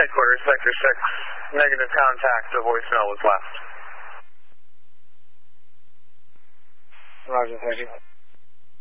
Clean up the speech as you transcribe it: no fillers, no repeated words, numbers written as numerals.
Headquarters, Sector 6, negative contact, the voicemail was left. Roger, thank you.